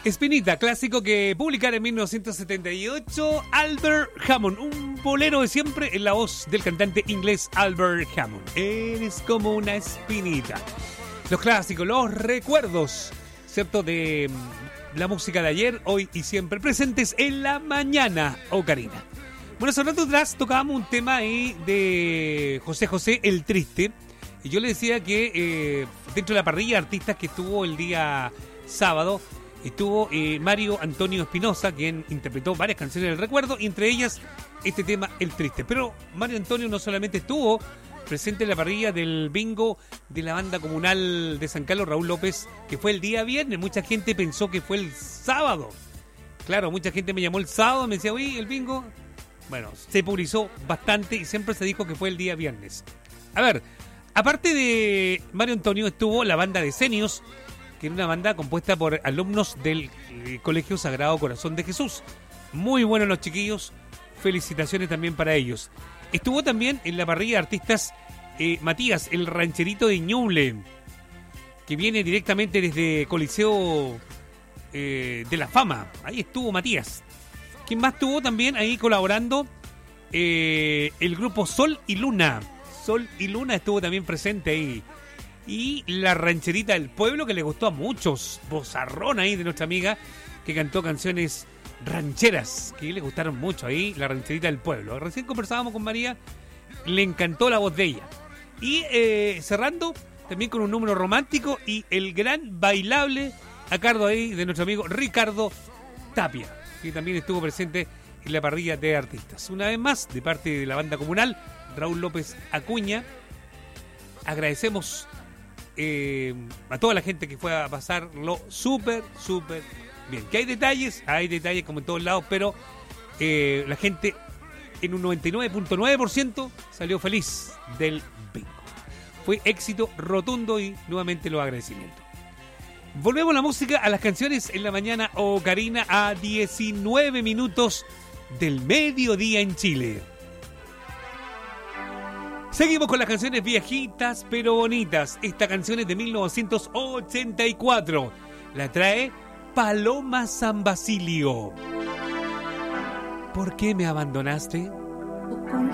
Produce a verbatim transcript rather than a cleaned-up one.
Espinita, clásico que publicara en mil novecientos setenta y ocho Albert Hammond, un bolero de siempre en la voz del cantante inglés Albert Hammond. Eres como una espinita. Los clásicos, los recuerdos, ¿cierto? De la música de ayer, hoy y siempre presentes en la mañana, Ocarina. Bueno, hace rato atrás tocábamos un tema ahí de José José, El Triste. Y yo le decía que eh, dentro de la parrilla de artistas que estuvo el día sábado, estuvo eh, Mario Antonio Espinosa, quien interpretó varias canciones del recuerdo, y entre ellas este tema, El Triste. Pero Mario Antonio no solamente estuvo presente en la parrilla del bingo de la banda comunal de San Carlos, Raúl López, que fue el día viernes. Mucha gente pensó que fue el sábado. Claro, mucha gente me llamó el sábado, me decía, oye, el bingo. Bueno, se publicizó bastante y siempre se dijo que fue el día viernes. A ver, aparte de Mario Antonio, estuvo la banda de Senios, que era una banda compuesta por alumnos del eh, Colegio Sagrado Corazón de Jesús. Muy buenos los chiquillos, felicitaciones también para ellos. Estuvo también en la parrilla de artistas eh, Matías, el rancherito de Ñuble, que viene directamente desde Coliseo eh, de la Fama. Ahí estuvo Matías. ¿Quién más estuvo también ahí colaborando? Eh, el grupo Sol y Luna. Sol y Luna estuvo también presente ahí. Y la rancherita del pueblo, que le gustó a muchos. Vozarrón ahí de nuestra amiga, que cantó canciones rancheras que le gustaron mucho ahí, la rancherita del pueblo. Recién conversábamos con María, le encantó la voz de ella. Y eh, cerrando también con un número romántico y el gran bailable a cargo ahí de nuestro amigo Ricardo Tapia, que también estuvo presente en la parrilla de artistas. Una vez más, de parte de la banda comunal, Raúl López Acuña, agradecemos eh, a toda la gente que fue a pasarlo súper, súper bien. Que hay detalles, hay detalles como en todos lados, pero eh, la gente en un noventa y nueve punto nueve por ciento salió feliz del bingo. Fue éxito rotundo y nuevamente los agradecimientos. Volvemos a la música, a las canciones en la mañana, Ocarina, a diecinueve minutos del mediodía en Chile. Seguimos con las canciones viejitas pero bonitas. Esta canción es de mil novecientos ochenta y cuatro. La trae Paloma San Basilio. ¿Por qué me abandonaste?